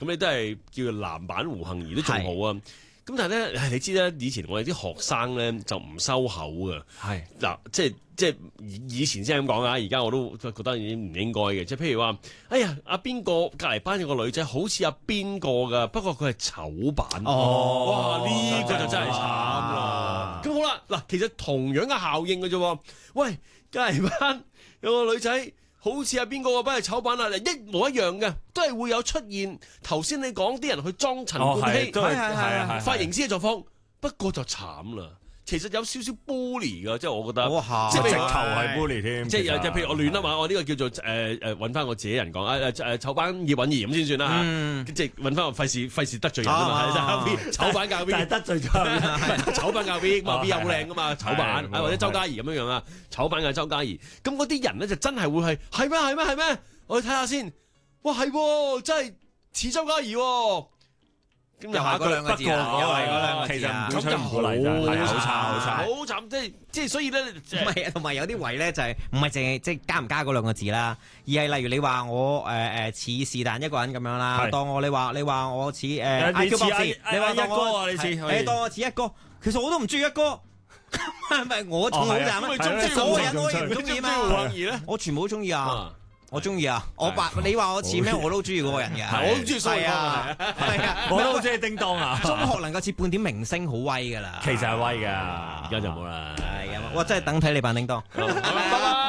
咁你都係叫做男版胡杏兒都仲好啊。咁但係咧，你知咧，以前我哋啲學生咧就唔收口㗎。 係嗱，即係以前先係咁講啊，而家我都覺得已經唔應該嘅。即係譬如話，哎呀，阿邊個隔離班有個女仔好似阿邊個㗎，不過佢係醜版。哇！呢個就真係慘啦。咁好啦，嗱，其實同樣嘅效應嘅啫喎。喂，隔離班有個女仔。好似阿邊個班係醜版啊，一模一樣嘅，都係會有出現頭先你講啲人去裝陳冠希， 係髮型師嘅狀況，不過就慘啦。其實有少少 bully 㗎，即係我覺得， 即係直頭係 bully 添。 即係譬如我亂啊嘛，我呢個叫做揾翻我自己人講醜版葉韻儀咁先算啦，即係揾翻我費事得罪人啊嘛，醜版教 B 得罪咗， 醜版教 B 咁啊 B 又好靚噶嘛，醜版或者周嘉怡咁樣樣啊，醜版嘅周嘉怡，咁嗰啲人咧就真係會係咩？我哋睇下先，哇係真係似周嘉怡喎。咁又係嗰兩個字啊，又係嗰兩個字啊， 其實唔咁就好嚟， 好慘，即係所以咧， 唔係啊，同埋有啲位咧就係唔係淨係即係加唔加嗰兩個字啦，而係例如你話我似是但一個人咁樣啦，當我你話我似阿 Q 博士，你話當我你當我似一哥，其實我都唔中意一哥，係咪我仲好慘啊？所有人我亦唔中意嘛，我全部都中意啊。我中意啊！你話我似咩？我都中意嗰個人嘅， 我都中意衰啊！係啊， 我都好中意叮當啊！ 中學能夠似半點明星，好威噶啦！ 其實係威噶， 而家就冇啦。 係啊，哇！真係等睇你扮叮當。